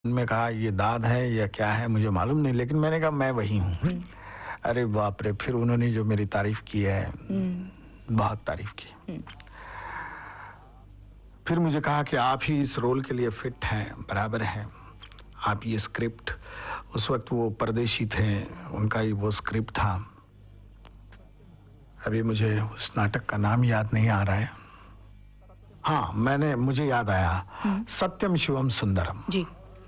उनमें कहा ये दाद है या क्या है मुझे मालूम नहीं, लेकिन मैंने कहा मैं वही हूँ। अरे बाप रे! फिर उन्होंने जो मेरी तारीफ की है, बहुत तारीफ की। फिर मुझे कहा कि आप ही इस रोल के लिए फिट हैं, बराबर हैं। आप ये स्क्रिप्ट, उस वक्त वो परदेशी थे, उनका ही वो स्क्रिप्ट था। अभी मुझे उस नाटक का नाम याद नहीं आ रहा है। हाँ, मुझे याद आया, सत्यम शिवम सुंदरम जी।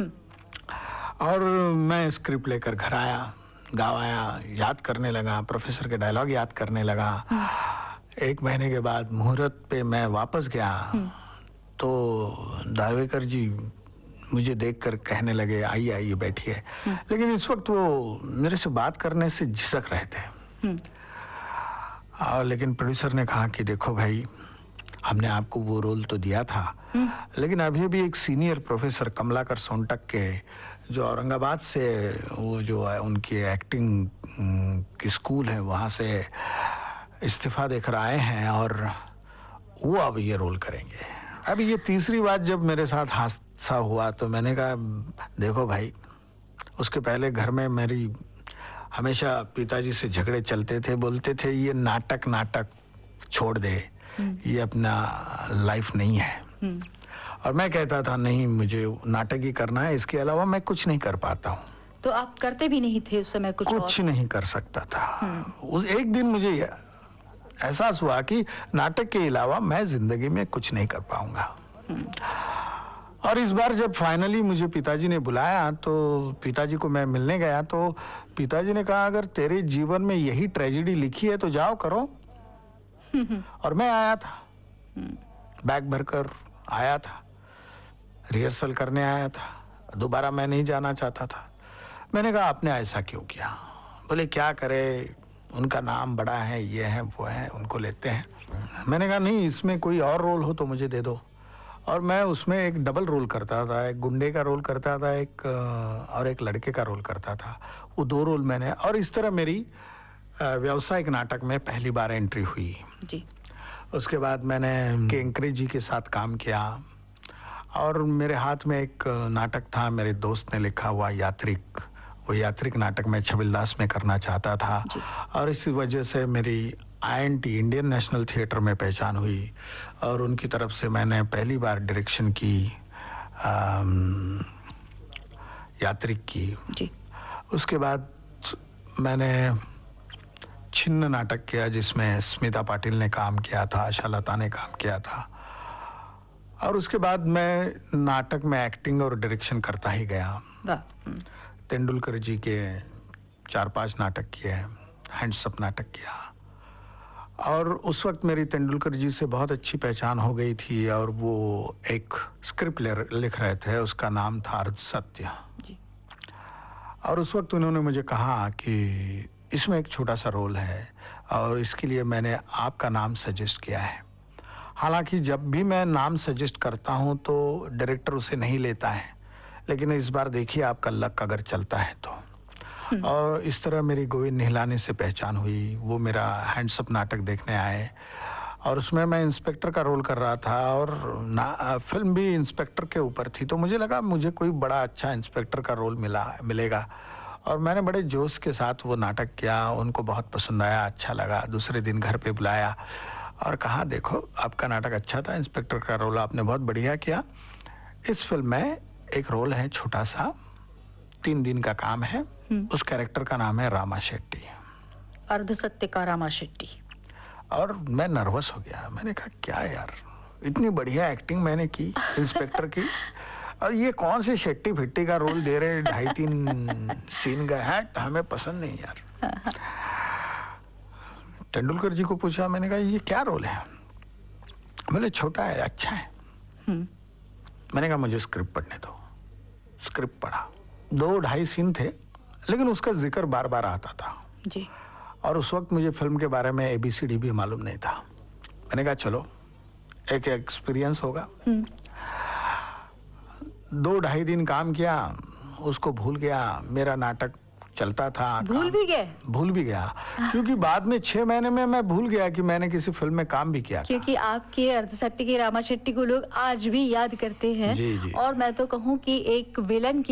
और मैं स्क्रिप्ट लेकर घर आया, गाँव आया, याद करने लगा, प्रोफेसर के डायलॉग याद करने लगा। 1 महीने के बाद मुहूर्त पे मैं वापस गया, तो दावेकर जी मुझे देखकर कहने लगे आइए आइए बैठिए। लेकिन इस वक्त वो मेरे से बात करने से झिझक रहे थे। और लेकिन प्रोड्यूसर ने कहा कि देखो भाई, हमने आपको वो रोल तो दिया था, लेकिन अभी भी एक सीनियर प्रोफेसर कमलाकर सोनटक के, जो औरंगाबाद से वो जो है उनकी एक्टिंग की स्कूल है, वहाँ से इस्तीफा देकर आए हैं और वो अब ये रोल करेंगे। अब ये तीसरी बात जब मेरे साथ हादसा हुआ तो मैंने कहा देखो भाई, उसके पहले घर में मेरी हमेशा पिताजी से झगड़े चलते थे, बोलते थे ये नाटक छोड़ दे, ये अपना लाइफ नहीं है। और मैं कहता था नहीं, मुझे नाटक ही करना है, इसके अलावा मैं कुछ नहीं कर पाता हूँ। तो आप करते भी नहीं थे उस समय कुछ नहीं कर सकता था। उस एक दिन मुझे एहसास हुआ कि नाटक के अलावा मैं जिंदगी में कुछ नहीं कर पाऊंगा। और इस बार जब फाइनली मुझे पिताजी ने बुलाया, तो पिताजी को मैं मिलने गया, तो पिताजी ने कहा अगर तेरे जीवन में यही ट्रेजेडी लिखी है तो जाओ करो। और मैं आया था, बैग भरकर आया था, रिहर्सल करने आया था, दोबारा मैं नहीं जाना चाहता था। मैंने कहा आपने ऐसा क्यों किया? बोले क्या करे, उनका नाम बड़ा है, ये है वो है, उनको लेते हैं। मैंने कहा नहीं, इसमें कोई और रोल हो तो मुझे दे दो। और मैं उसमें एक डबल रोल करता था, एक गुंडे का रोल करता था, और एक लड़के का रोल करता था। वो 2 रोल मैंने, और इस तरह मेरी व्यावसायिक नाटक में पहली बार एंट्री हुई जी। उसके बाद मैंने केंकरे जी के साथ काम किया, और मेरे हाथ में एक नाटक था, मेरे दोस्त ने लिखा हुआ यात्रिक। वो यात्रिक नाटक मैं छबिलदास में करना चाहता था, और इसी वजह से मेरी INT इंडियन नेशनल थिएटर में पहचान हुई, और उनकी तरफ से मैंने पहली बार डायरेक्शन की, यात्रिक की। जी। उसके बाद मैंने छिन्न नाटक किया, जिसमें स्मिता पाटिल ने काम किया था, आशा लता ने काम किया था। और उसके बाद मैं नाटक में एक्टिंग और डायरेक्शन करता ही गया। तेंदुलकर जी के 4-5 नाटक किए, हैंड्सअप नाटक किया, और उस वक्त मेरी तेंदुलकर जी से बहुत अच्छी पहचान हो गई थी, और वो एक स्क्रिप्ट लिख रहे थे, उसका नाम था अर्ध सत्य। जी। और उस वक्त उन्होंने मुझे कहा कि इसमें एक छोटा सा रोल है, और इसके लिए मैंने आपका नाम सजेस्ट किया है। हालांकि जब भी मैं नाम सजेस्ट करता हूं तो डायरेक्टर उसे नहीं लेता है, लेकिन इस बार देखिए आपका लक अगर चलता है तो। और इस तरह मेरी गोविंद निहलानी से पहचान हुई। वो मेरा हैंड्सअप नाटक देखने आए, और उसमें मैं इंस्पेक्टर का रोल कर रहा था, और फिल्म भी इंस्पेक्टर के ऊपर थी, तो मुझे लगा मुझे कोई बड़ा अच्छा इंस्पेक्टर का रोल मिलेगा। और मैंने बड़े जोश के साथ वो नाटक किया, उनको बहुत पसंद आया, अच्छा लगा। दूसरे दिन घर पे बुलाया और कहा देखो आपका नाटक अच्छा था, इंस्पेक्टर का रोल आपने बहुत बढ़िया किया। इस फिल्म में एक रोल है छोटा सा, 3 दिन का काम है, उस कैरेक्टर का नाम है रामा शेट्टी। अर्ध सत्य का रामा शेट्टी। और मैं नर्वस हो गया। मैंने कहा क्या यार, इतनी बढ़िया एक्टिंग मैंने की इंस्पेक्टर की, और ये कौन से शेट्टी फिट्टी का रोल दे रहे, 2.5-3 सीन का है, हमें पसंद नहीं यार। तेंदुलकर जी को पूछा, मैंने कहा ये क्या रोल है? बोले छोटा है, अच्छा है। मैंने कहा मुझे स्क्रिप्ट पढ़ने दो। स्क्रिप्ट पढ़ा, 2-2.5 सीन थे, लेकिन उसका जिक्र बार बार आता था जी। और उस वक्त मुझे फिल्म के बारे में ABCD भी मालूम नहीं था। मैंने कहा चलो एक एक्सपीरियंस होगा। 2-2.5 दिन काम किया, उसको भूल गया। मेरा नाटक चलता था। भूल भी गए? भूल भी गया, क्योंकि बाद में 6 महीने में मैं भूल गया कि मैंने किसी फिल्म में काम भी किया था। क्योंकि आपके अर्धसत्य के रामा शेट्टी को लोग आज भी याद करते हैं। जी, जी। और मैं तो कहूँ कि एक विलन की